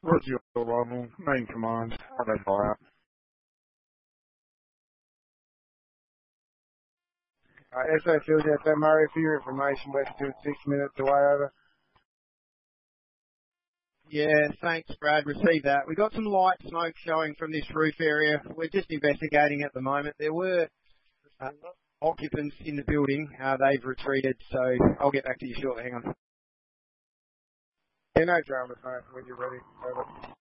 Roger, Ronald. Main command. Hello, fire. SA Field, SA Murray, for your information, Westfield 6 minutes away, over. Yeah, thanks, Brad. Received that. We got some light smoke showing from this roof area. We're just investigating at the moment. There were occupants in the building. They've retreated, so I'll get back to you shortly. Hang on. Yeah, no dramas, mate. When you're ready. Over.